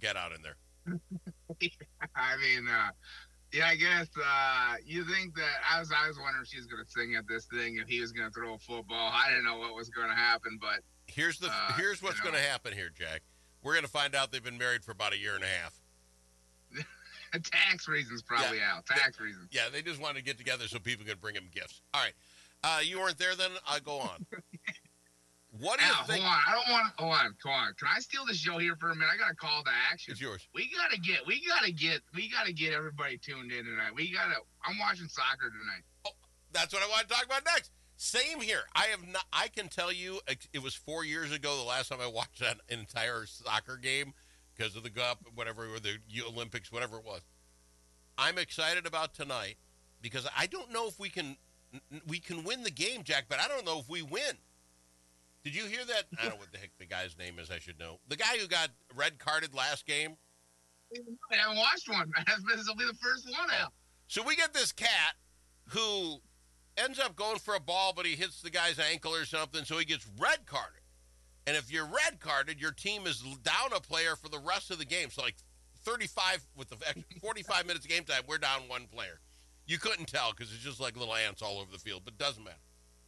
get out in there. I mean, yeah, I guess you think that I was wondering if she was going to sing at this thing, if he was going to throw a football. I didn't know what was going to happen, but Here's what's going to happen here, Jack. We're going to find out they've been married for about a year and a half. Tax reasons probably out. Tax reasons. Yeah, they just wanted to get together so people could bring him gifts. All right. You weren't there then? I'll go on. What do you think? Hold on. I don't want. Hold on. Come on. Can I steal the show here for a minute? I got a call to action. It's yours. We gotta get everybody tuned in tonight. I'm watching soccer tonight. Oh, that's what I want to talk about next. Same here. I can tell you, it was 4 years ago the last time I watched an entire soccer game because of the Cup, whatever, or the Olympics, whatever it was. I'm excited about tonight because I don't know if we can win the game, Jack, but I don't know if we win. Did you hear that? I don't know what the heck the guy's name is. I should know. The guy who got red carded last game. I haven't watched one. This will be the first one now. So we get this cat who ends up going for a ball, but he hits the guy's ankle or something, so he gets red carded. And if you're red carded, your team is down a player for the rest of the game. So like 35 with the 45 minutes of game time, we're down one player. You couldn't tell because it's just like little ants all over the field, but it doesn't matter.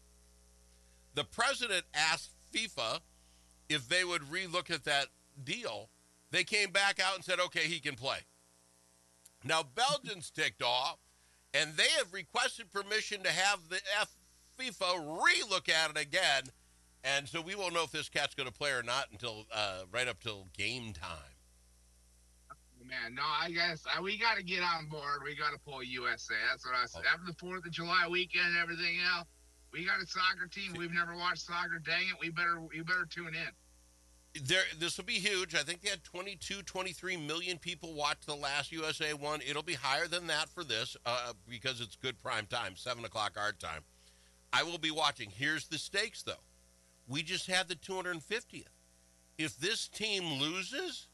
The president asked FIFA if they would relook at that deal. They came back out and said, okay, he can play. Now, Belgium's ticked off, and they have requested permission to have the FIFA relook at it again. And so we won't know if this cat's going to play or not until right up till game time. Man, no, I guess we got to get on board. We got to pull USA. That's what I said. After the 4th of July weekend and everything else, we got a soccer team. We've never watched soccer. Dang it, we better tune in. This will be huge. I think they had 22, 23 million people watch the last USA one. It'll be higher than that for this because it's good prime time, 7 o'clock our time. I will be watching. Here's the stakes, though. We just had the 250th. If this team loses,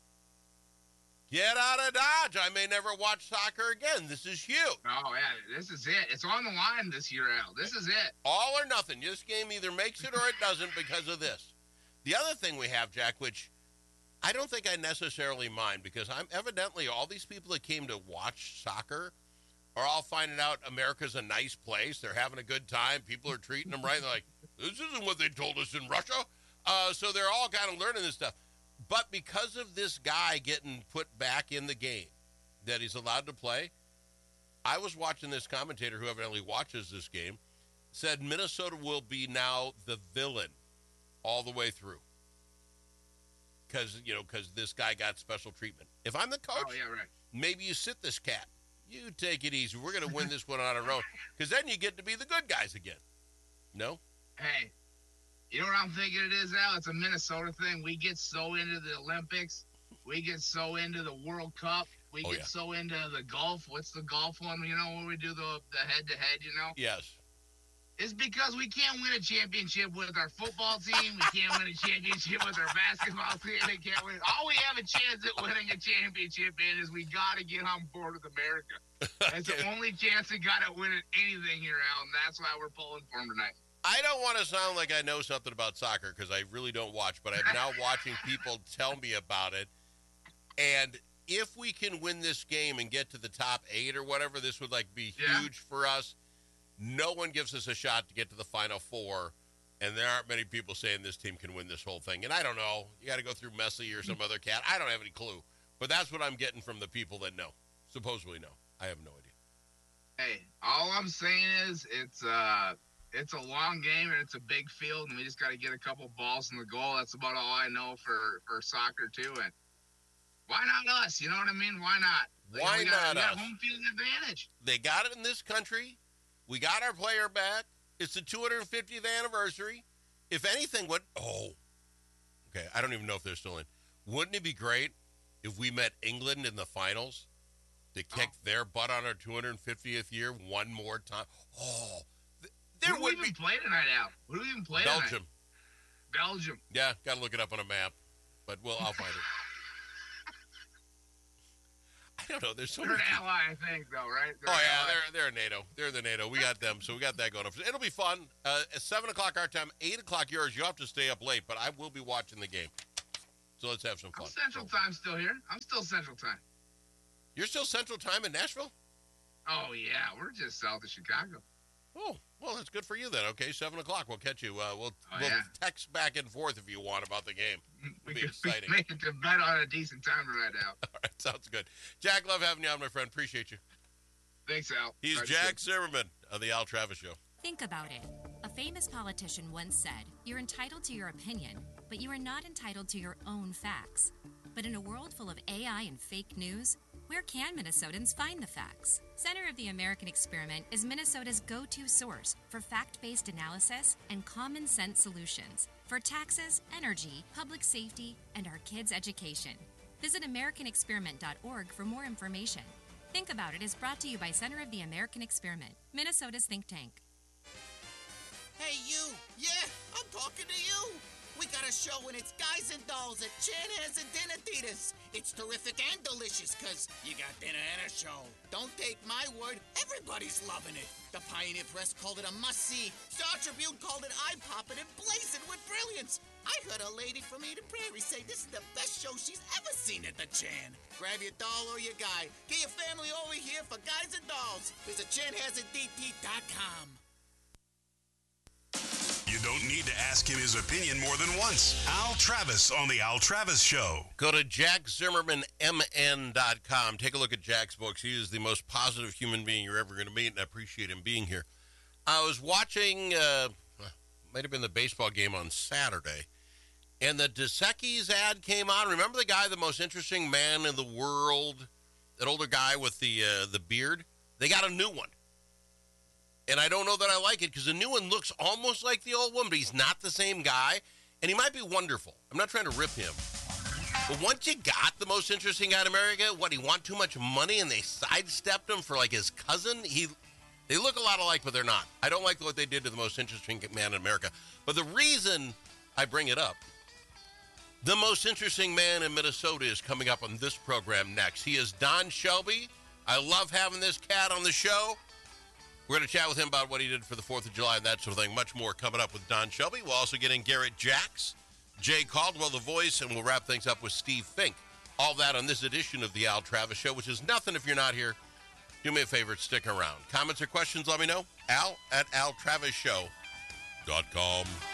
get out of Dodge. I may never watch soccer again. This is huge. Oh, yeah, this is it. It's on the line this year, Al. This is it. All or nothing. This game either makes it or it doesn't because of this. The other thing we have, Jack, which I don't think I necessarily mind because I'm evidently all these people that came to watch soccer are all finding out America's a nice place. They're having a good time. People are treating them right. They're like, this isn't what they told us in Russia. So they're all kind of learning this stuff. But because of this guy getting put back in the game that he's allowed to play, I was watching this commentator who evidently watches this game, said Minnesota will be now the villain all the way through. Because this guy got special treatment. If I'm the coach, maybe you sit this cat. You take it easy. We're going to win this one on our own. Because then you get to be the good guys again. No? Hey, you know what I'm thinking it is, Al? It's a Minnesota thing. We get so into the Olympics. We get so into the World Cup. We get so into the golf. What's the golf one, when we do the head-to-head, Yes. It's because we can't win a championship with our football team. We can't win a championship with our basketball team. We can't win. All we have a chance at winning a championship in is we got to get on board with America. That's the only chance we got at winning anything here, Al, and that's why we're pulling for them tonight. I don't want to sound like I know something about soccer because I really don't watch, but I'm now watching people tell me about it. And if we can win this game and get to the top 8 or whatever, this would be huge for us. No one gives us a shot to get to the Final Four, and there aren't many people saying this team can win this whole thing. And I don't know. You got to go through Messi or some other cat. I don't have any clue. But that's what I'm getting from the people that know. Supposedly know. I have no idea. Hey, all I'm saying is it's a long game and it's a big field, and we just got to get a couple balls in the goal. That's about all I know for soccer, too. And why not us? You know what I mean? Why not? Why not us? We got home field advantage. They got it in this country. We got our player back. It's the 250th anniversary. If anything, okay, I don't even know if they're still in. Wouldn't it be great if we met England in the finals to kick their butt on our 250th year one more time? There would be play tonight, Al. Who do we even play Belgium. Tonight? Belgium. Yeah, got to look it up on a map, but I'll find it. I don't know. There's so They're an ally, I think, though, right? They're NATO. They're the NATO. We got them, so we got that going on. It'll be fun. At 7 o'clock our time, 8 o'clock yours. You'll have to stay up late, but I will be watching the game. So let's have some fun. I'm Central Time still here. I'm still Central Time. You're still Central Time in Nashville? Oh, yeah. We're just south of Chicago. Oh, well, that's good for you then. Okay, 7 o'clock. We'll catch you. We'll yeah. text back and forth if you want about the game. It'll be exciting. We can make it to bed on a decent time right now. All right, sounds good. Jack, love having you on, my friend. Appreciate you. Thanks, Al. He's Jack Zimmerman of the Al Travis Show. Think about it. A famous politician once said, "You're entitled to your opinion, but you are not entitled to your own facts." But in a world full of AI and fake news, where can Minnesotans find the facts? Center of the American Experiment is Minnesota's go-to source for fact-based analysis and common sense solutions for taxes, energy, public safety, and our kids' education. Visit AmericanExperiment.org for more information. Think About It is brought to you by Center of the American Experiment, Minnesota's think tank. Hey, you! Yeah, I'm talking to you! We got a show and it's Guys and Dolls at Chanhassen and Dinner Theaters. It's terrific and delicious because you got dinner and a show. Don't take my word, everybody's loving it. The Pioneer Press called it a must-see. Star Tribune called it eye-popping and blazing with brilliance. I heard a lady from Eden Prairie say this is the best show she's ever seen at the Chan. Grab your doll or your guy. Get your family over here for Guys and Dolls. Visit ChanhassenDT.com. You don't need to ask him his opinion more than once. Al Travis on the Al Travis Show. Go to JackZimmermanMN.com. Take a look at Jack's books. He is the most positive human being you're ever going to meet, and I appreciate him being here. I was watching, might have been the baseball game on Saturday, and the Dos Equis ad came on. Remember the guy, the most interesting man in the world, that older guy with the beard? They got a new one. And I don't know that I like it because the new one looks almost like the old one, but he's not the same guy. And he might be wonderful. I'm not trying to rip him. But once you got the most interesting guy in America, he want too much money and they sidestepped him for like his cousin? They look a lot alike, but they're not. I don't like what they did to the most interesting man in America. But the reason I bring it up, the most interesting man in Minnesota is coming up on this program next. He is Don Shelby. I love having this cat on the show. We're going to chat with him about what he did for the 4th of July and that sort of thing. Much more coming up with Don Shelby. We'll also get in Garrett Jacks, Jay Caldwell, the voice, and we'll wrap things up with Steve Fink. All that on this edition of the Al Travis Show, which is nothing if you're not here. Do me a favor, stick around. Comments or questions, let me know. Al@AlTravisShow.com.